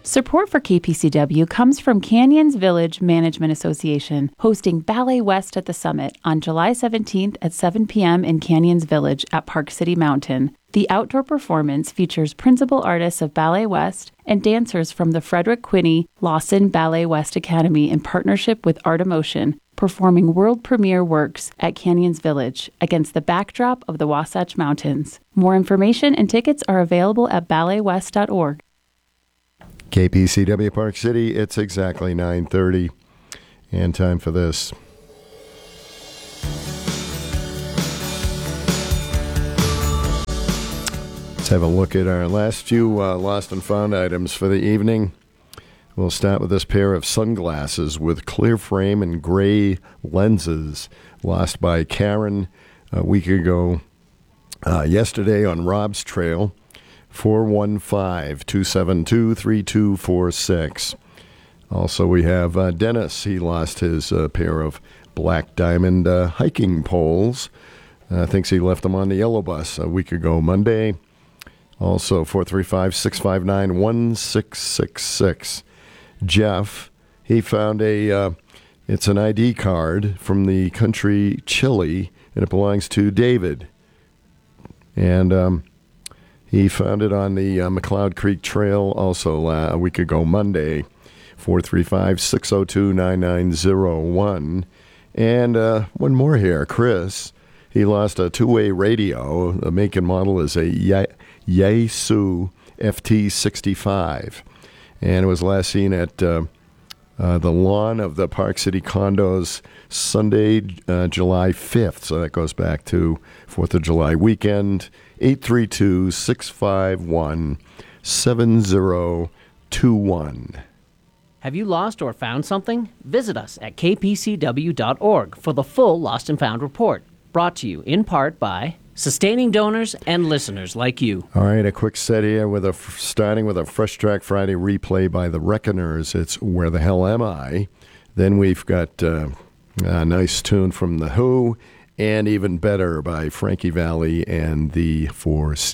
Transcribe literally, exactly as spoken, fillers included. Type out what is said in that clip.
Support for K P C W comes from Canyons Village Management Association, hosting Ballet West at the Summit on July seventeenth at seven p.m. in Canyons Village at Park City Mountain. The outdoor performance features principal artists of Ballet West and dancers from the Frederick Quinney Lawson Ballet West Academy in partnership with Art Emotion, performing world premiere works at Canyons Village against the backdrop of the Wasatch Mountains. More information and tickets are available at ballet west dot org. K P C W Park City, it's exactly nine thirty, and time for this. Let's have a look at our last few uh, lost and found items for the evening. We'll start with this pair of sunglasses with clear frame and gray lenses, lost by Karen a week ago, uh, yesterday on Rob's Trail. four one five, two seven two, three two four six. Also, we have uh, Dennis. He lost his uh, pair of black diamond uh, hiking poles. Uh, thinks he left them on the yellow bus a week ago Monday. Also, four three five, six five nine, one six six six. Jeff, he found a, uh, it's an I D card from the country Chile, and it belongs to David. And, um... he found it on the uh, McLeod Creek Trail also uh, a week ago Monday, four three five, six oh two, nine nine oh one. And uh, one more here, Chris. He lost a two-way radio. The make and model is a Ye- Yaesu F T sixty-five. And it was last seen at uh, uh, the lawn of the Park City condos Sunday, uh, July fifth. So that goes back to fourth of July weekend. eight three two, six five one, seven zero two one. Have you lost or found something? Visit us at k p c w dot org for the full Lost and Found report. Brought to you in part by sustaining donors and listeners like you. All right, a quick set here with a starting with a Fresh Track Friday replay by the Reckoners. It's Where the Hell Am I? Then we've got uh, a nice tune from The Who, and even better by Frankie Valli and the Four Seasons.